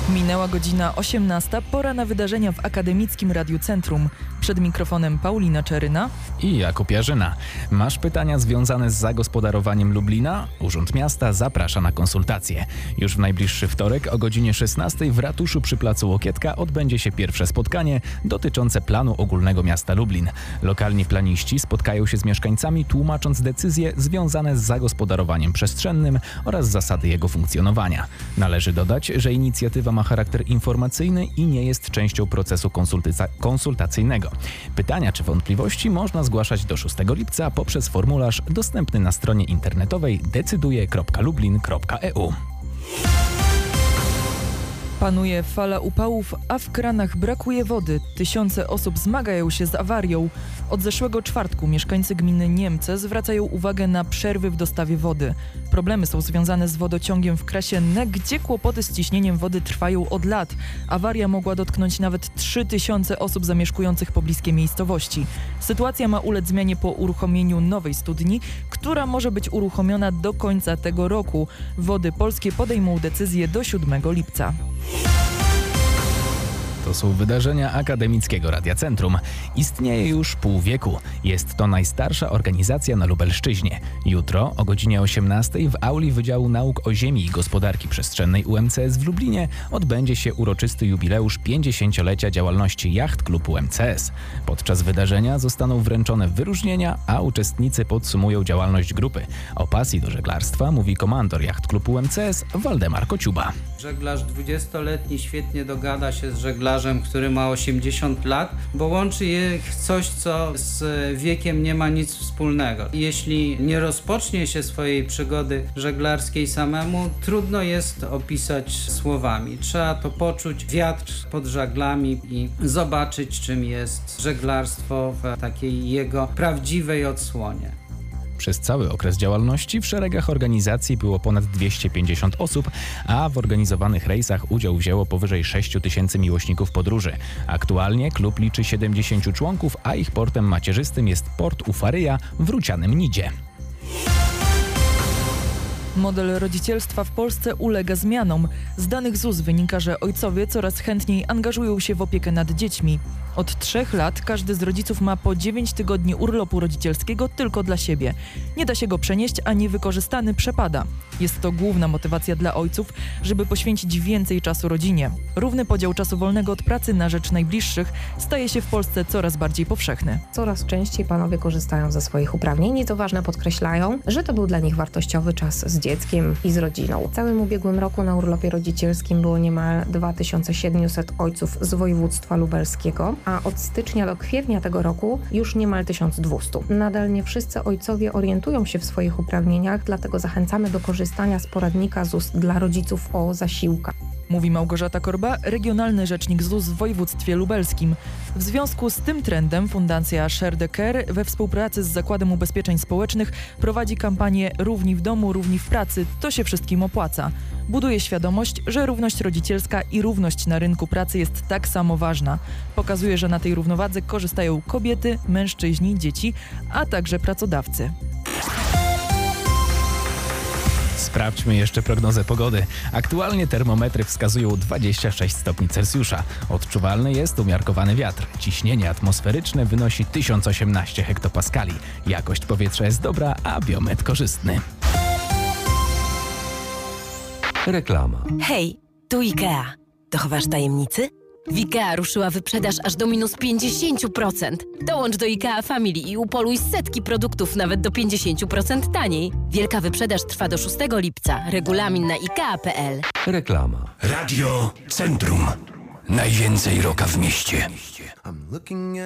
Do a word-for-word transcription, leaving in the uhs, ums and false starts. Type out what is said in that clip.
Minęła godzina osiemnasta, pora na wydarzenia w Akademickim Radiu Centrum. Przed mikrofonem Paulina Czeryna i Jakub Jarzyna. Masz pytania związane z zagospodarowaniem Lublina? Urząd Miasta zaprasza na konsultacje. Już w najbliższy wtorek o godzinie szesnastej w ratuszu przy placu Łokietka odbędzie się pierwsze spotkanie dotyczące planu ogólnego miasta Lublin. Lokalni planiści spotkają się z mieszkańcami, tłumacząc decyzje związane z zagospodarowaniem przestrzennym oraz zasady jego funkcjonowania. Należy dodać, że inicjatywa ma charakter informacyjny i nie jest częścią procesu konsultac- konsultacyjnego. Pytania czy wątpliwości można zgłaszać do szóstego lipca poprzez formularz dostępny na stronie internetowej decyduje kropka lublin kropka e u. Panuje fala upałów, a w kranach brakuje wody. Tysiące osób zmagają się z awarią. Od zeszłego czwartku mieszkańcy gminy Niemce zwracają uwagę na przerwy w dostawie wody. Problemy są związane z wodociągiem w Krasienne, gdzie kłopoty z ciśnieniem wody trwają od lat. Awaria mogła dotknąć nawet trzy tysiące osób zamieszkujących pobliskie miejscowości. Sytuacja ma ulec zmianie po uruchomieniu nowej studni, która może być uruchomiona do końca tego roku. Wody Polskie podejmą decyzję do siódmego lipca. To są wydarzenia Akademickiego Radia Centrum. Istnieje już pół wieku. Jest to najstarsza organizacja na Lubelszczyźnie. Jutro o godzinie osiemnastej w auli Wydziału Nauk o Ziemi i Gospodarki Przestrzennej U M C S w Lublinie odbędzie się uroczysty jubileusz pięćdziesięciolecia działalności Jacht Klub U M C S. Podczas wydarzenia zostaną wręczone wyróżnienia, a uczestnicy podsumują działalność grupy. O pasji do żeglarstwa mówi komandor Jacht Klub U M C S Waldemar Kociuba. Żeglarz dwudziestoletni świetnie dogada się z żeglarzem, który ma osiemdziesiąt lat, bo łączy je coś, co z wiekiem nie ma nic wspólnego. Jeśli nie rozpocznie się swojej przygody żeglarskiej samemu, trudno jest opisać słowami. Trzeba to poczuć, wiatr pod żaglami i zobaczyć, czym jest żeglarstwo w takiej jego prawdziwej odsłonie. Przez cały okres działalności w szeregach organizacji było ponad dwieście pięćdziesiąt osób, a w organizowanych rejsach udział wzięło powyżej sześć tysięcy miłośników podróży. Aktualnie klub liczy siedemdziesięciu członków, a ich portem macierzystym jest port Ufaryja w Rucianym Nidzie. Model rodzicielstwa w Polsce ulega zmianom. Z danych Z U S wynika, że ojcowie coraz chętniej angażują się w opiekę nad dziećmi. Od trzech lat każdy z rodziców ma po dziewięć tygodni urlopu rodzicielskiego tylko dla siebie. Nie da się go przenieść, a niewykorzystany przepada. Jest to główna motywacja dla ojców, żeby poświęcić więcej czasu rodzinie. Równy podział czasu wolnego od pracy na rzecz najbliższych staje się w Polsce coraz bardziej powszechny. Coraz częściej panowie korzystają ze swoich uprawnień i co ważne podkreślają, że to był dla nich wartościowy czas z dzieckiem i z rodziną. W całym ubiegłym roku na urlopie rodzicielskim było niemal dwa tysiące siedemset ojców z województwa lubelskiego, a od stycznia do kwietnia tego roku już niemal tysiąc dwieście. Nadal nie wszyscy ojcowie orientują się w swoich uprawnieniach, dlatego zachęcamy do korzystania z poradnika Z U S dla rodziców o zasiłkach. Mówi Małgorzata Korba, regionalny rzecznik Z U S w województwie lubelskim. W związku z tym trendem Fundacja Share the Care we współpracy z Zakładem Ubezpieczeń Społecznych prowadzi kampanię Równi w domu, równi w pracy. To się wszystkim opłaca. Buduje świadomość, że równość rodzicielska i równość na rynku pracy jest tak samo ważna. Pokazuje, że na tej równowadze korzystają kobiety, mężczyźni, dzieci, a także pracodawcy. Sprawdźmy jeszcze prognozę pogody. Aktualnie termometry wskazują dwadzieścia sześć stopni Celsjusza. Odczuwalny jest umiarkowany wiatr. Ciśnienie atmosferyczne wynosi tysiąc osiemnaście hektopaskali. Jakość powietrza jest dobra, a biometr korzystny. Reklama. Hej, tu IKEA. Dochowasz tajemnicy? W IKEA ruszyła wyprzedaż aż do minus pięćdziesiąt procent. Dołącz do IKEA Family i upoluj setki produktów nawet do pięćdziesiąt procent taniej. Wielka wyprzedaż trwa do szóstego lipca. Regulamin na ikea kropka pe el. Reklama. Radio Centrum. Najwięcej rocka w mieście.